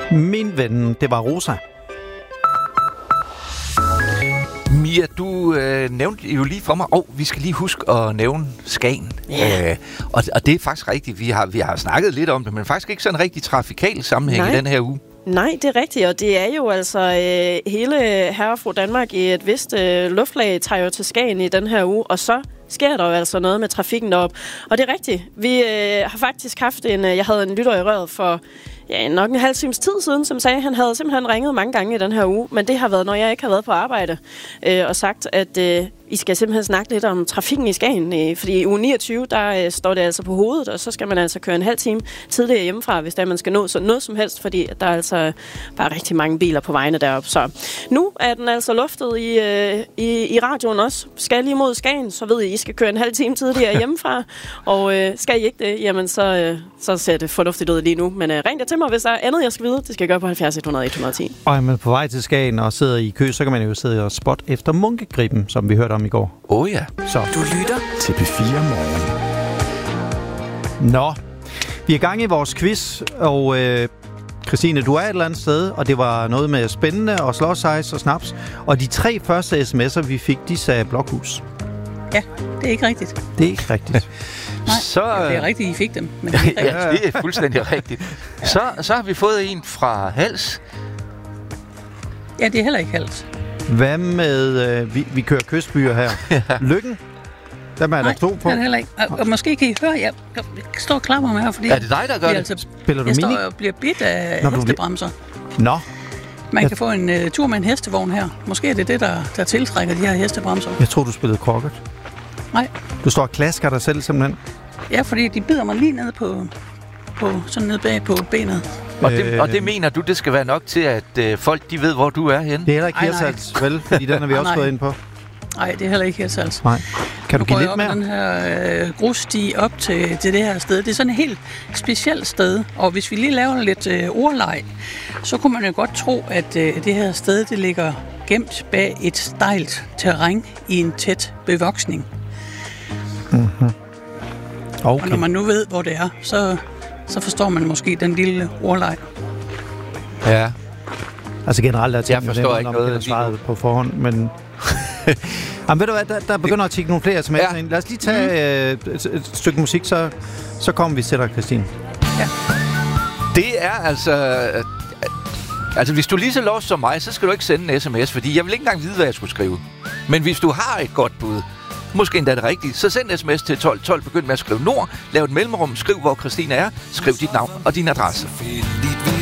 Min ven, det var Rosa. Mia, du nævnte jo lige for mig, vi skal lige huske at nævne Skagen. Yeah. Og det er faktisk rigtigt. Vi har snakket lidt om det, men faktisk ikke sådan en rigtig trafikal sammenhæng i den her uge. Nej, det er rigtigt, og det er jo altså hele herre og fru Danmark i et vist luftlag tager jo til Skagen i den her uge, og så sker der jo altså noget med trafikken derop. Og det er rigtigt. Vi har faktisk haft jeg havde en lytter i røret for nok en halv times tid siden, som sagde, at han havde simpelthen ringet mange gange i den her uge, men det har været, når jeg ikke har været på arbejde, og sagt, at I skal simpelthen snakke lidt om trafikken i Skagen, fordi i uge 29, der står det altså på hovedet, og så skal man altså køre en halv time tidligere hjemmefra, hvis man skal nå så noget som helst, fordi der er altså bare rigtig mange biler på vejene deroppe. Så nu er den altså luftet i radioen også. Skal I mod Skagen, så ved I skal køre en halv time tidligere hjemmefra, og skal I ikke det, jamen så ser det fornuftigt ud lige nu. Men ring jer til mig, hvis der er andet, jeg skal vide. Det skal jeg gøre på 70 100 110. Og er man på vej til Skagen og sidder i kø, så kan man jo sidde og spotte efter Munkegriben, som vi hørte om i går. Ja. Så. Du lytter til P4 Morgen. Nå, vi er i gang i vores quiz, og Christine, du er et eller andet sted, og det var noget med spændende og slåsejs og snaps. Og de 3 første sms'er, vi fik, de sagde Blokhus. Ja, det er ikke rigtigt. Det er ikke rigtigt. Nej, det er rigtigt, I fik dem. Men det er ikke ja, det er fuldstændig rigtigt. Så har vi fået en fra Hals. Ja, det er heller ikke Hals. Hvad med, vi kører kystbyer her. Lykken? Dem er der 2 på. Nej, det er heller ikke. Og måske kan I høre, jeg står og klapper mig her, fordi... Er det dig, der gør det? Altså, Spiller du jeg mini? står og bliver bidt af hestebremser. Nå. Man kan få en tur med en hestevogn her. Måske er det det, der tiltrækker de her hestebremser. Jeg tror, du spillede krokket. Nej. Du står og klasker dig selv simpelthen. Ja, fordi de bider mig lige ned på sådan ned bag på benet. Og det mener du, det skal være nok til, at folk de ved, hvor du er henne? Det er heller ikke Hirsals, vel? Fordi den er vi også gået ind på. Nej, det er heller ikke Hirsals. Nej. Kan du give lidt mere? Nu går jeg op den her grussti op til det her sted. Det er sådan et helt specielt sted. Og hvis vi lige laver lidt ordleg, så kunne man jo godt tro, at det her sted, det ligger gemt bag et stejlt terræn i en tæt bevoksning. Mm-hmm. Okay. Og når man nu ved, hvor det er, så forstår man måske den lille ordleg. Ja. Altså generelt er jeg forstår ikke noget svaret på forhånd, men... Jamen ved du hvad, der begynder at tikke nogle flere sms'er ind. Lad os lige tage et stykke musik, så kommer vi til dig, Christine. Ja. Det er altså... Altså, hvis du er lige så lost som mig, så skal du ikke sende en sms, fordi jeg vil ikke engang vide, hvad jeg skulle skrive. Men hvis du har et godt bud, måske endda det rigtige, så send sms til 1212, begynd med at skrive Nord, lav et mellemrum, skriv hvor Christine er, skriv dit navn og din adresse.